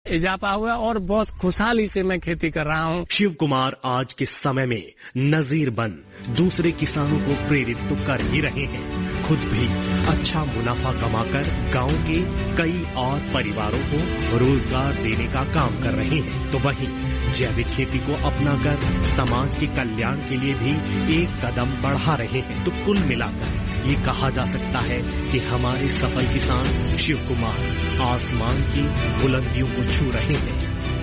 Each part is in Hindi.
इजाफा हुआ और बहुत खुशहाली से मैं खेती कर रहा हूँ। शिव कुमार आज के समय में नजीर बन दूसरे किसानों को प्रेरित तो कर ही रहे हैं, खुद भी अच्छा मुनाफा कमाकर गांव के कई और परिवारों को रोजगार देने का काम कर रहे हैं। तो वहीं जैविक खेती को अपनाकर समाज के कल्याण के लिए भी एक कदम बढ़ा रहे हैं। तो कुल मिलाकर ये कहा जा सकता है कि हमारे सफल किसान शिव कुमार आसमान की बुलंदियों को छू रहे हैं।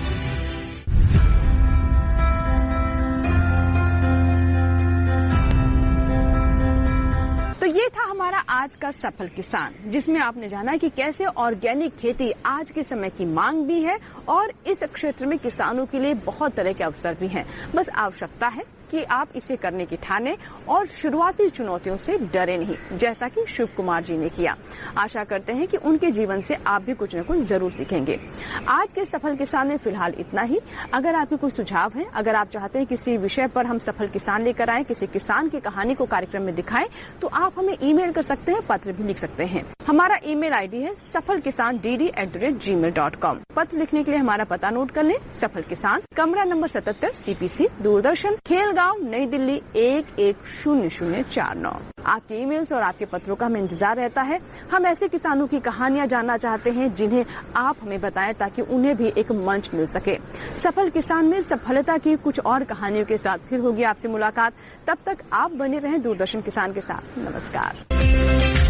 ये था हमारा आज का सफल किसान, जिसमें आपने जाना कि कैसे ऑर्गेनिक खेती आज के समय की मांग भी है और इस क्षेत्र में किसानों के लिए बहुत तरह के अवसर भी हैं। बस आवश्यकता है कि आप इसे करने की ठाने और शुरुआती चुनौतियों से डरे नहीं, जैसा कि शिव कुमार जी ने किया। आशा करते हैं कि उनके जीवन से आप भी कुछ न कुछ जरूर सीखेंगे। आज के सफल किसान में फिलहाल इतना ही। अगर आपके कोई सुझाव है, अगर आप चाहते हैं किसी विषय पर हम सफल किसान लेकर आए, किसी किसान की कहानी को कार्यक्रम में दिखाएं, तो आप हमें ईमेल कर सकते हैं, पत्र भी लिख सकते हैं। हमारा ईमेल आईडी है safalkisan@gmail.com। पत्र लिखने के लिए हमारा पता नोट कर लें। सफल किसान, कमरा नंबर 77, CPC, दूरदर्शन, खेलगांव, नई दिल्ली 110049। आपके ईमेल्स और आपके पत्रों का हमें इंतजार रहता है। हम ऐसे किसानों की कहानियां जानना चाहते हैं जिन्हें आप हमें बताएं, ताकि उन्हें भी एक मंच मिल सके। सफल किसान में सफलता की कुछ और कहानियों के साथ फिर होगी आपसे मुलाकात। तब तक आप बने रहें दूरदर्शन किसान के साथ। नमस्कार।